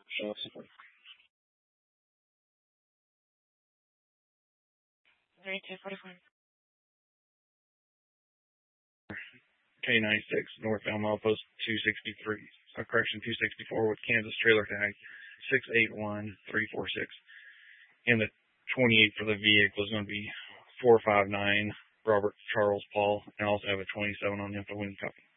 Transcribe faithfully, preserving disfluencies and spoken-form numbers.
K ninety-six, northbound milepost two sixty-three. Uh, correction, two sixty-four with Kansas trailer tag six eight one three four six. And the twenty-eight for the vehicle is going to be four five nine Robert Charles Paul. And I also have a twenty-seven on the info when you copy.